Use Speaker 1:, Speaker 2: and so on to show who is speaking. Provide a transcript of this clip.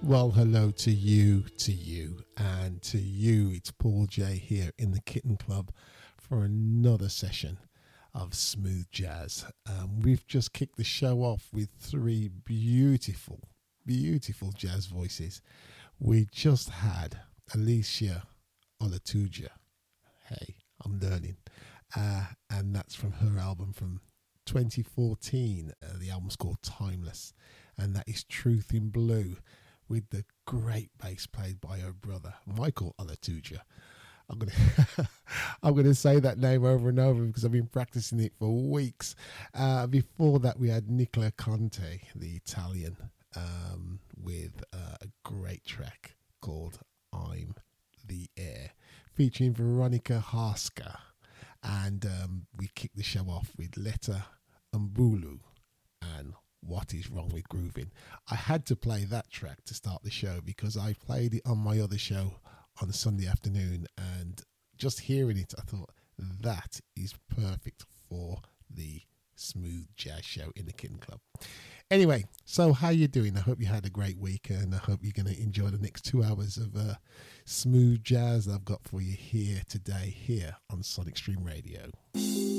Speaker 1: Well, hello to you, and to you. It's Paul J here in the Kitten Club for another session of smooth jazz. We've just kicked the show off with three beautiful jazz voices. We just had Alicia Olatuja. Hey, I'm learning. And that's from her album from 2014. The album's called Timeless, and that is Truth in Blue, with the great bass played by her brother Michael Olatuja. I'm gonna say that name over and over because I've been practicing it for weeks. Before that, we had Nicola Conte, the Italian, with a great track called "I'm the Air," featuring Veronica Haska. And we kicked the show off with Letta Mbulu and What Is Wrong with Grooving. I had to play that track to start the show because I played it on my other show on a Sunday afternoon, and just hearing it, I thought that is perfect for the smooth jazz show in the Kitten Club. Anyway, so how you doing? I hope you had a great week, and I hope you're going to enjoy the next 2 hours of smooth jazz that I've got for you here today, here on Sonic Stream Radio.